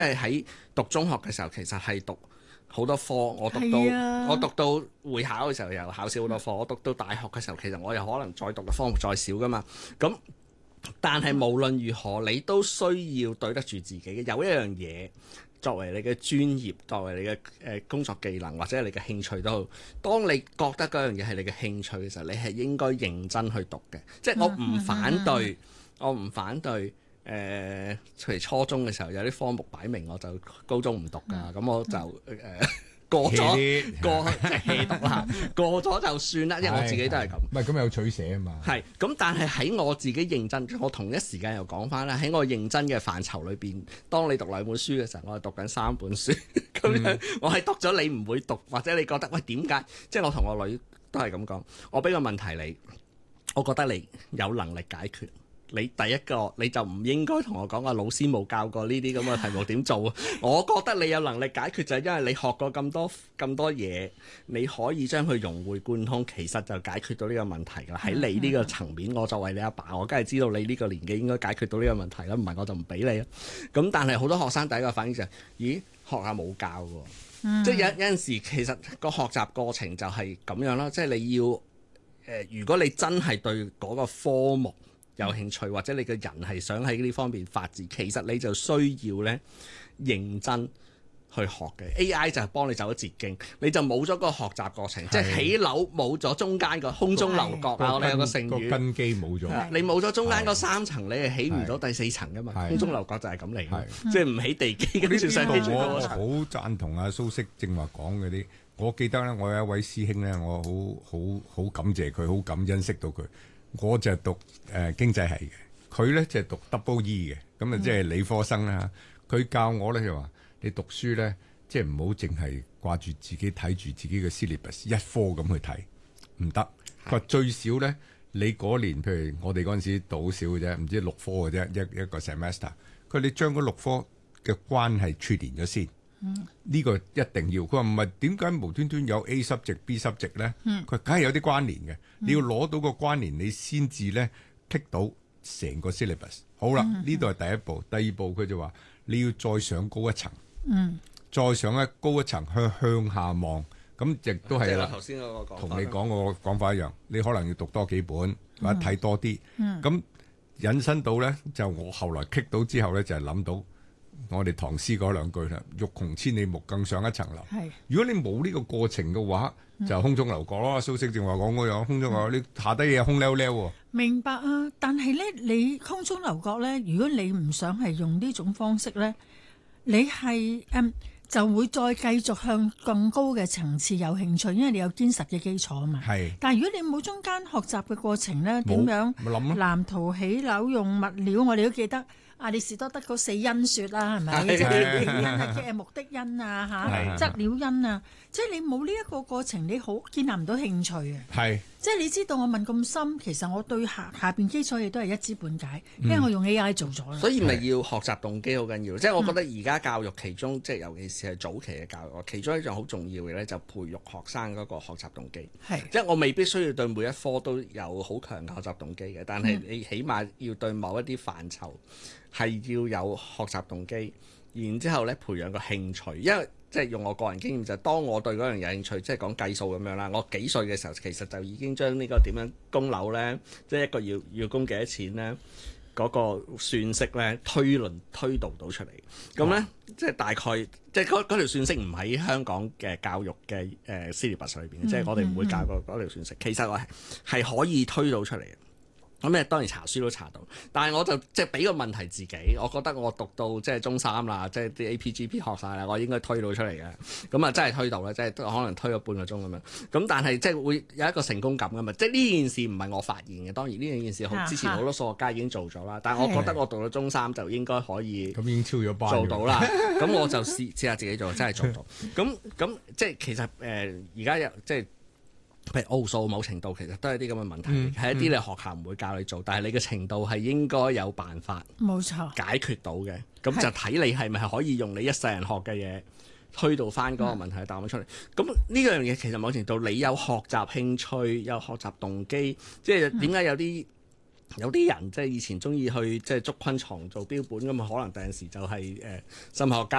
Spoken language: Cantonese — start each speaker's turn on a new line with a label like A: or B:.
A: 喺讀中學嘅時候，其實係讀好多科，我讀到會考嘅時候又考少好多科，我讀到大學嘅時候，其實我又可能再讀嘅科目再少噶嘛。咁但係無論如何，你都需要對得住自己嘅。有一樣嘢作為你嘅專業，作為你嘅工作技能或者係你嘅興趣都好。當你覺得嗰樣嘢係你嘅興趣嘅時候，你係應該認真去讀嘅。即係我唔反對，我唔反對。譬如初中嘅時候有啲科目擺明我就高中唔讀㗎，咁我就過咗即係 hea 讀啦，過咗就算啦，因為我自己都係咁。
B: 唔係咁有取捨啊嘛。
A: 係咁，但係喺我自己認真，我同一時間又講翻啦，喺我認真嘅範疇裏邊，當你讀兩本書嘅時候，我係讀緊3本書咁樣，我係讀咗你唔會讀，或者你覺得喂點解？即係我同我女都係咁講，我俾個問題你，我覺得你有能力解決。你第一個你就唔應該同我講話老師冇教過呢啲咁嘅題目點做啊！我覺得你有能力解決就係因為你學過咁多嘢，你可以將佢融會貫通，其實就解決到呢個問題㗎啦。喺你呢個層面，我作為你阿爸，我梗係知道你呢個年紀應該解決到呢個問題啦，唔係我就唔俾你啦。咁但係好多學生第一個反應就係：咦，學校冇教喎。即係有陣時其實個學習過程就係咁樣啦，即係你要如果你真係對嗰個科目有興趣，或者你個人係想喺呢方面發展，其實你就需要咧認真去學嘅。AI 就係幫你走咗捷徑，你就冇咗個學習過程，即係起樓冇咗中間個空中樓閣啊！我哋有個成語，
B: 個根基冇咗，
A: 你冇咗中間嗰3層，你係起唔到第4層噶嘛？空中樓閣就係咁嚟嘅，即係唔起地基跟住上起住嗰層。
B: 我好贊同阿蘇軾正話講嗰啲。我記得咧，我有一位師兄咧，我好感謝佢，好感恩識到佢。我就係讀經濟系嘅，佢咧就係讀 double E 嘅，咁啊即係理科生啦。佢教我咧就話：你讀書咧，即係唔好淨係掛住自己睇住自己嘅 syllabus 一科咁去睇，唔得。佢話最少咧，你嗰年譬如我哋嗰陣時讀好少嘅啫，唔知6科嘅啫，一個 semester。佢話你將嗰6科嘅關係串連咗先。呢個一定要。佢話唔係點解無端端有 A subject B subject 咧？佢梗係有啲關聯嘅。你要攞到個關聯，你先至咧剔到成個 syllabus。好啦，呢度係第一步。第二步佢就話你要再上高一層，再上高一層向下望。咁亦都係啦。頭先嗰個講法，同你講個講法一樣。你可能要讀多幾本或者睇多啲。咁引申到咧，就我後來剔到之後咧，就係諗到。我哋唐詩嗰2句啦，欲窮千里目，更上一層樓。如果你冇呢個過程嘅話，就空中樓閣咯。蘇軾正話講嗰樣空中樓閣，你下低嘢空溜溜喎。
C: 明白啊，但係咧，你空中樓閣咧，如果你唔想係用呢種方式咧，你係就會再繼續向更高嘅層次有興趣，因為你有堅實嘅基礎啊嘛。但係如果你冇中間學習嘅過程咧，點樣藍圖起樓用物料，我哋都記得。亞里士多德嗰4因說啦，係咪？即係起因啊，嘅目的因啊，質料因啊，即係你冇呢一個過程，你好建立唔到興趣啊。即係你知道我問咁深，其實我對下邊基礎嘢都係一知半解，因為我用 AI 做咗啦。
A: 所以咪要學習動機好緊要，即係我覺得而家教育其中，即係尤其是係早期嘅教育，其中一樣好重要嘅咧，就培育學生嗰個學習動機。即係我未必需要對每一科都有好強嘅學習動機嘅，但係你起碼要對某一啲範疇係要有學習動機，然之後咧培養個興趣，因為即係用我個人經驗就係，當我對嗰樣有興趣，即係講計數咁樣啦。我幾歲嘅時候其實就已經將呢個點樣供樓咧，即係一個要供幾多錢咧，嗰個算式咧推導到出嚟。咁咧即係大概即係嗰條算式唔喺香港嘅教育嘅syllabus 裏邊，即係我哋唔會教過嗰條算式。其實我係可以推到出嚟嘅。咁咧當然查書都查到，但係我就即係俾個問題自己，我覺得我讀到即係中3啦，即係啲 APGP 學晒啦，我應該推到出嚟嘅。咁啊真係推到啦，即係可能推咗半個鐘咁樣。咁但係即係會有一個成功感噶嘛，即係呢件事唔係我發現嘅，當然呢件事之前好多數學家已經做咗啦。但係我覺得我讀到中3就應該可以，
B: 咁已經超咗班
A: 做到啦。咁我就試下自己做，真係做到。咁即係其實而家有即係。譬如奧數某程度其實都係啲咁嘅問題，係一啲你學校唔會教你做，但係你嘅程度係應該有辦法冇錯解決到嘅。咁就睇你係咪可以用你一世人學嘅嘢推導翻嗰個問題答案出嚟。咁呢樣嘢其實某程度你有學習興趣，有學習動機，即係點解有啲有啲人即係以前中意去即係捉昆蟲做標本咁啊，可能第陣時就係心理學家。